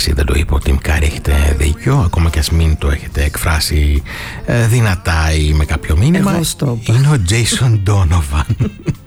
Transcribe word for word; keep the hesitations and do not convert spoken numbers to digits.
Εντάξει, δεν το είπε ο Τιμ Κάρι, έχετε δίκιο, ακόμα και ας μην το έχετε εκφράσει ε, δυνατά ή με κάποιο μήνυμα. Εγώ στο είπα. Είναι ο Jason Donovan.